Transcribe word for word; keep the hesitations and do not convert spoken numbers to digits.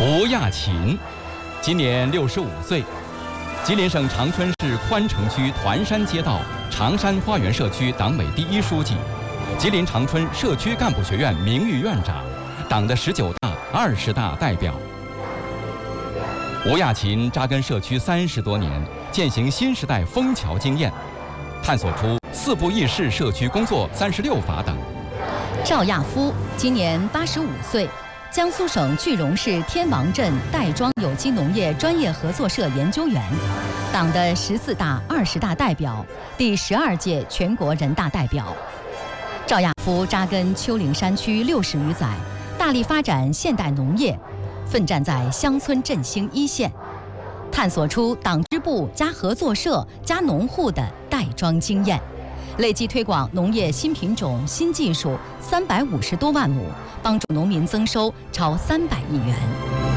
吴亚勤，今年六十五岁，吉林省长春市宽城区团山街道长山花园社区党委第一书记，吉林长春社区干部学院名誉院长，党的十九大、二十大代表。吴亚勤扎根社区三十多年，践行新时代枫桥经验，探索出四部议事社区工作三十六法等。 赵亚夫今年八十五岁，江苏省句容市天王镇袋庄有机农业专业合作社研究员，党的十四大、二十大代表，第十二届全国人大代表。赵亚夫扎根丘陵山区六十余载，大力发展现代农业，奋战在乡村振兴一线，探索出党支部加合作社加农户的袋庄经验，累计推广农业新品种、新技术三百五十多万亩，帮助农民增收超三百亿元。